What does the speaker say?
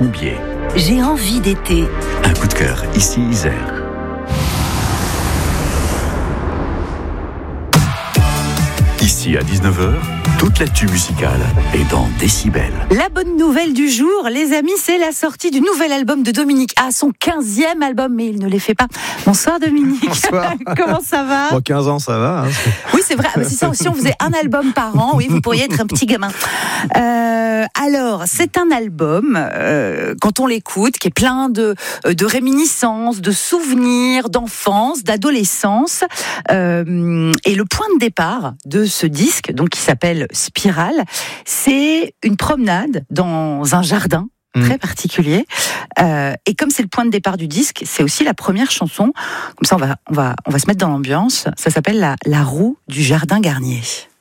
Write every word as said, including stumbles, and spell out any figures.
Combier. J'ai envie d'été. Un coup de cœur, ici Isère. Ici à dix-neuf heures, toute l'actu musicale est dans Décibel. La bonne nouvelle du jour, les amis, c'est la sortie du nouvel album de Dominique A, son quinzième album, mais il ne les fait pas. Bonsoir Dominique. Bonsoir. Comment ça va ? Bon, quinze ans, ça va. Hein. Oui, c'est vrai. C'est ça, si on faisait un album par an, oui, vous pourriez être un petit gamin. Euh, alors, c'est un album, euh, quand on l'écoute, qui est plein de, de réminiscences, de souvenirs, d'enfance, d'adolescence. Euh, et le point de départ de ce disque, donc qui s'appelle Spirale, c'est une promenade dans un jardin très particulier. Euh, et comme c'est le point de départ du disque, c'est aussi la première chanson. Comme ça, on va, on va, on va se mettre dans l'ambiance. Ça s'appelle la, la roue du jardin Garnier.